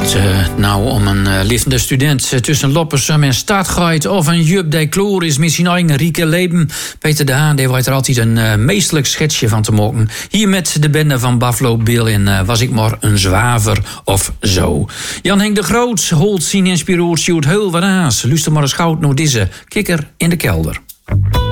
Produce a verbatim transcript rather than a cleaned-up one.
Uh, nou, om een uh, liefde student uh, tussen Loppersum en Stadgeit of een Jup de Kloor is misschien eigen rieke leven. Peter de Haan die weet er altijd een uh, meestelijk schetsje van te maken. Hier met de bende van Buffalo Bill in uh, Was ik maar een zwaver of zo. Jan Henk de Groot holt zijn inspiratie uit heel wat aans. Luister maar eens gauw naar deze kikker in de kelder.